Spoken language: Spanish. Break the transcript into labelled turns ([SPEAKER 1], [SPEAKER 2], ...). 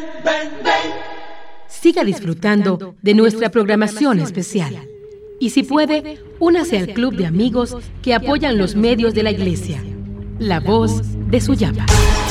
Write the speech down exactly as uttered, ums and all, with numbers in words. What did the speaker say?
[SPEAKER 1] Siga disfrutando de nuestra programación especial. Y si puede, únase al club de amigos que apoyan los medios de la Iglesia. La Voz de Suyapa.